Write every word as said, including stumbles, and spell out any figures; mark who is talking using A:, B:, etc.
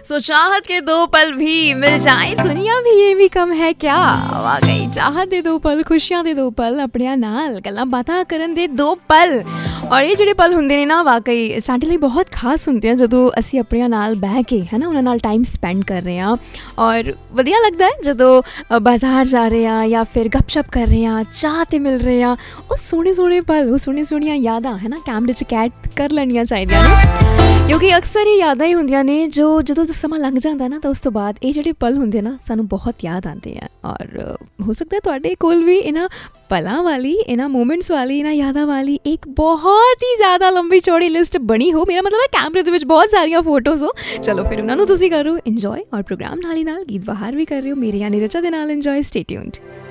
A: सो चाहत के दो पल भी मिल जाए दुनिया भी ये भी कम है क्या। वाकई चाहत ਦੇ ਦੋ ਪਲ, ਖੁਸ਼ੀਆਂ ਦੇ ਦੋ ਪਲ, ਆਪਣਿਆਂ ਨਾਲ ਗੱਲਾਂ ਬਾਤਾਂ ਕਰਨ ਦੇ ਦੋ ਪਲ, ਔਰ ਇਹ ਜਿਹੜੇ ਪਲ ਹੁੰਦੇ ਨੇ ਨਾ ਵਾਕਈ ਸਾਡੇ ਲਈ ਬਹੁਤ ਖਾਸ ਹੁੰਦੇ ਆ ਜਦੋਂ ਅਸੀਂ ਆਪਣਿਆਂ ਨਾਲ ਬਹਿ ਕੇ ਹੈ ਨਾ ਉਹਨਾਂ ਨਾਲ ਟਾਈਮ ਸਪੈਂਡ ਕਰ ਰਹੇ ਹਾਂ। ਔਰ ਵਧੀਆ ਲੱਗਦਾ ਹੈ ਜਦੋਂ ਬਾਜ਼ਾਰ ਜਾ ਰਹੇ ਹਾਂ ਜਾਂ ਫਿਰ ਗੱਪਸ਼ਪ ਕਰ ਰਹੇ ਹਾਂ, ਚਾਹ 'ਤੇ ਮਿਲ ਰਹੇ ਹਾਂ, ਉਹ ਸੋਹਣੇ ਸੋਹਣੇ ਪਲ, ਉਹ ਸੋਹਣੀਆਂ ਸੋਹਣੀਆਂ ਯਾਦਾਂ ਹੈ ਨਾ ਕੈਮਰੇ 'ਚ ਕੈਦ ਕਰ ਲੈਣੀਆਂ ਚਾਹੀਦੀਆਂ ਨੇ, ਕਿਉਂਕਿ ਅਕਸਰ ਇਹ ਯਾਦਾਂ ਹੀ ਹੁੰਦੀਆਂ ਨੇ ਜੋ ਜਦੋਂ ਸਮਾਂ ਲੰਘ ਜਾਂਦਾ ਨਾ ਤਾਂ ਉਸ ਤੋਂ ਬਾਅਦ ਇਹ ਜਿਹੜੇ ਪਲ ਹੁੰਦੇ ਨਾ ਸਾਨੂੰ ਬਹੁਤ ਯਾਦ ਆਉਂਦੇ ਆ। ਔਰ ਹੋ ਸਕਦਾ ਤੁਹਾਡੇ ਕੋਲ ਵੀ ਇਹਨਾਂ ਪਲਾਂ ਵਾਲੀ, ਇਹਨਾਂ ਮੂਮੈਂਟਸ ਵਾਲੀ, ਇਹਨਾਂ ਯਾਦਾਂ ਵਾਲੀ ਇੱਕ ਬਹੁਤ ਹੀ ਜ਼ਿਆਦਾ ਲੰਬੀ ਚੌੜੀ ਲਿਸਟ ਬਣੀ ਹੋ। ਮੇਰਾ ਮਤਲਬ ਹੈ ਕੈਮਰੇ ਦੇ ਵਿੱਚ ਬਹੁਤ ਸਾਰੀਆਂ ਫੋਟੋਜ਼ ਹੋ। ਚਲੋ ਫਿਰ ਉਹਨਾਂ ਨੂੰ ਤੁਸੀਂ ਕਰੋ ਇੰਜੋਏ, ਔਰ ਪ੍ਰੋਗਰਾਮ ਨਾਲ ਹੀ ਨਾਲ ਗੀਤ ਬਾਹਰ ਵੀ ਕਰ ਰਹੇ ਹੋ ਮੇਰੇ ਯਾਨੀ ਰਚਾ ਦੇ ਨਾਲ। Enjoy, stay tuned.